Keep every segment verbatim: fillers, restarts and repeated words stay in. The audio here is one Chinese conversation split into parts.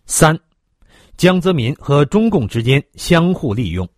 三、江泽民和中共之间相互利用。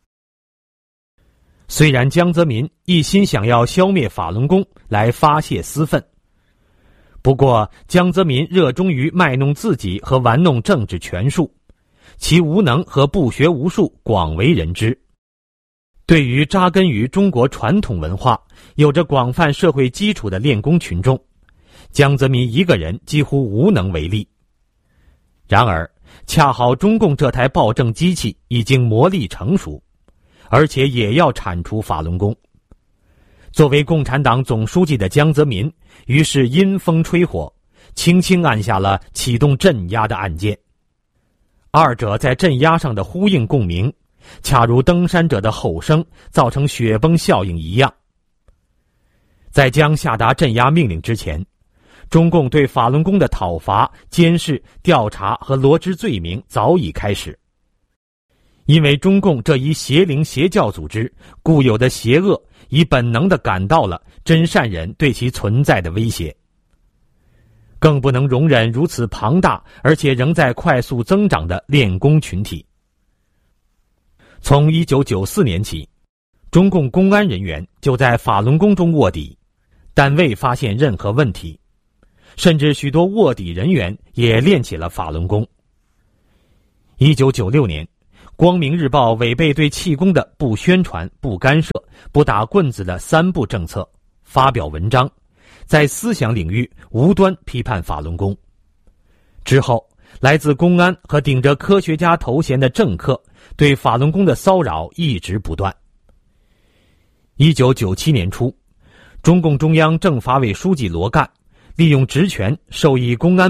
虽然江泽民一心想要消灭法轮功来发泄私愤，不过江泽民热衷于卖弄自己和玩弄政治权术，其无能和不学无术广为人知。对于扎根于中国传统文化、有着广泛社会基础的练功群众，江泽民一个人几乎无能为力。然而，恰好中共这台暴政机器已经磨砺成熟，而且也要铲除法轮功。作为共产党总书记的江泽民，于是阴风吹火，轻轻按下了启动镇压的按键。二者在镇压上的呼应共鸣，恰如登山者的吼声造成雪崩效应一样。在将下达镇压命令之前，中共对法轮功的讨伐、监视、调查和罗织罪名早已开始。因为中共这一邪灵邪教组织固有的邪恶已本能地感到了真善人对其存在的威胁，更不能容忍如此庞大而且仍在快速增长的练功群体。从一九九四年起，中共公安人员就在法轮功中卧底，但未发现任何问题，甚至许多卧底人员也练起了法轮功。一九九六年，光明日报违背对气功的不宣传、不干涉、不打棍子的三不政策，发表文章，在思想领域无端批判法轮功。之后，来自公安和顶着科学家头衔的政客对法轮功的骚扰一直不断。一九九七年初，中共中央政法委书记罗干利用职权授意公安